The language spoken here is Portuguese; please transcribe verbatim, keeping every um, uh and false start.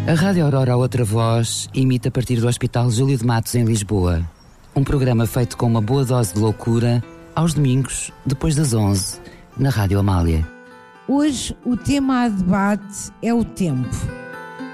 A Rádio Aurora, a outra voz, imita a partir do Hospital Júlio de Matos, em Lisboa. Um programa feito com uma boa dose de loucura, aos domingos, depois das onze, na Rádio Amália. Hoje o tema a debate é o tempo.